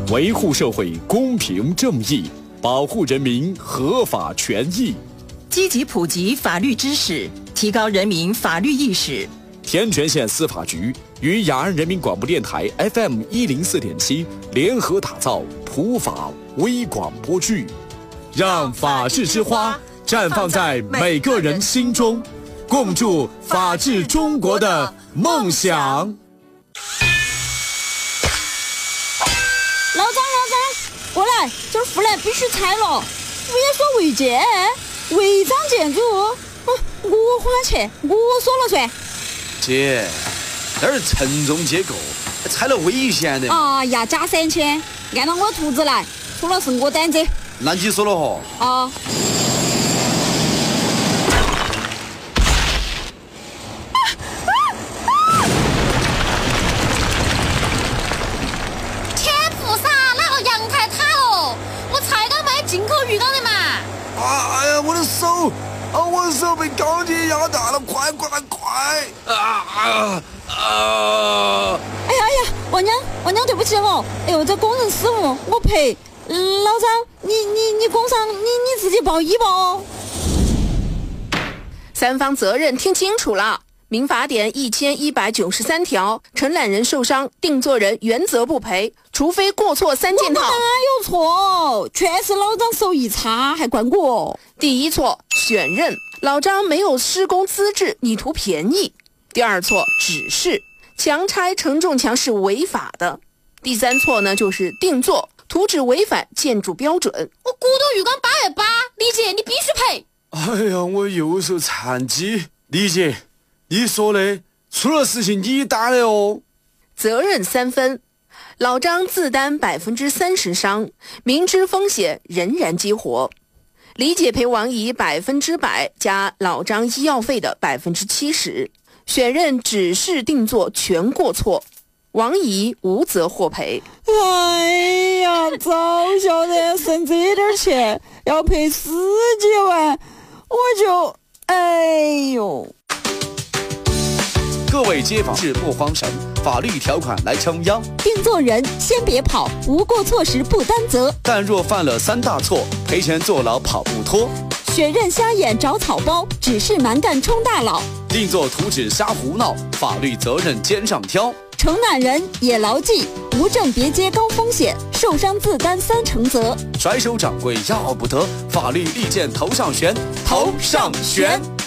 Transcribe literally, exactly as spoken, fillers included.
维护社会公平正义，保护人民合法权益， 积极普及法律知识，提高人民法律意识。 天全县司法局与雅安人民广播电台 F M 一零四点七联合打造普法微广播剧，让法治之花绽放在每个人心中，共筑法治中国的梦想。 老张，老张，过来，这儿护栏必须拆了。物业说违建，违章建筑，嗯，我花钱，我说了算。 姐，那儿承重结构，拆了危险的。 啊呀，加三千，按照我图纸来，除了是我胆子。 那你说了哈？ 啊。 手啊！我的手被钢铁压大了，快快快！啊啊啊！ 哎呀哎呀，王娘王娘，对不起哦！哎呦，这工人失误，我赔。嗯、老张，你你你工伤，你你自己报医吧哦。 三方责任听清楚了。民法典一千一百九十三条，承揽人受伤，定作人原则不赔，除非过错三件套。 我哪有错？全是老张手艺差，还怪我。 第一错，选任，老张没有施工资质，你图便宜。第二错，指示，强拆承重墙是违法的。第三错呢，就是定做，图纸违反建筑标准。 我骨头浴缸八月八，李姐你必须赔。 哎呀，我右手残疾，李姐。你说的，出了事情你担的哦。 责任三分，老张自担百分之三十伤，明知风险仍然激活。李姐赔王姨百分之百加老张医药费的百分之七十。选任指示定做全过错，王姨无责获赔。 哎呀，早晓得省这点钱要赔十几万，我就哎呦。 各位街坊志不慌神，法律条款来撑腰。 定做人先别跑，无过错时不担责。 但若犯了三大错，赔钱坐牢跑不脱。 选任瞎眼找草包，指示蛮干充大佬。 定做图纸瞎胡闹，法律责任肩上挑。 承揽人也牢记，无证别接高风险，受伤自担三成责。 甩手掌柜要不得，法律利剑头上悬，头上悬。